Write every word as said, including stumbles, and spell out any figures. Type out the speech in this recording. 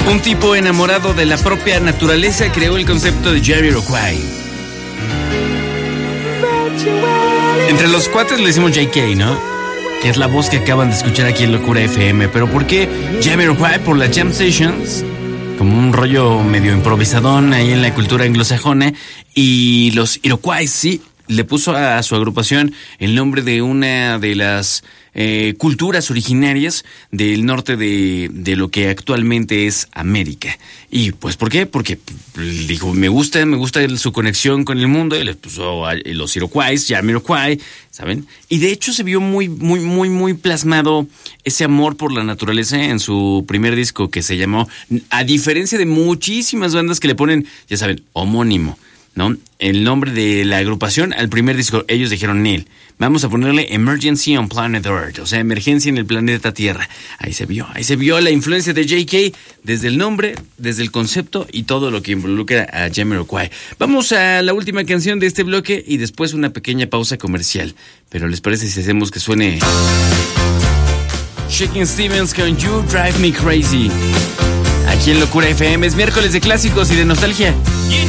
Un tipo enamorado de la propia naturaleza creó el concepto de Jamiroquai. Entre los cuates le decimos J K, ¿no? Que es la voz que acaban de escuchar aquí en Locura F M. ¿Pero por qué Jamiroquai? Por las Jam Sessions, como un rollo medio improvisadón ahí en la cultura anglosajona. Y los Iroquois, sí, le puso a su agrupación el nombre de una de las eh, culturas originarias del norte de, de lo que actualmente es América. Y pues, ¿por qué? Porque dijo, me gusta, me gusta su conexión con el mundo, y les puso a los Iroquois, Jamiroquai, ¿saben? Y de hecho se vio muy, muy, muy, muy plasmado ese amor por la naturaleza en su primer disco, que se llamó, a diferencia de muchísimas bandas que le ponen, ya saben, homónimo, ¿no? El nombre de la agrupación al primer disco. Ellos dijeron, Neil, vamos a ponerle Emergency on Planet Earth, o sea, emergencia en el planeta Tierra. Ahí se vio, ahí se vio la influencia de J K desde el nombre, desde el concepto y todo lo que involucra a Jamiroquai. Vamos a la última canción de este bloque y después una pequeña pausa comercial. Pero ¿les parece si hacemos que suene Shakin' Stevens con You Drive Me Crazy? Aquí en Locura F M es miércoles de clásicos y de nostalgia.